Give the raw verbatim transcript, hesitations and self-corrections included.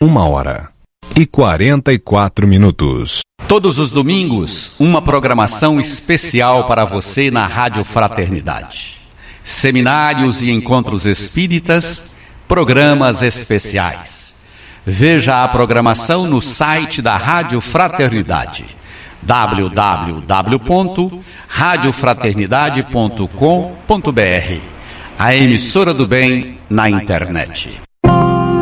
Uma hora e quarenta e quatro minutos. Todos os domingos, uma programação especial para você na Rádio Fraternidade. Seminários e encontros espíritas, programas especiais. Veja a programação no site da Rádio Fraternidade, w w w ponto rádio fraternidade ponto com ponto b r, a emissora do bem na internet.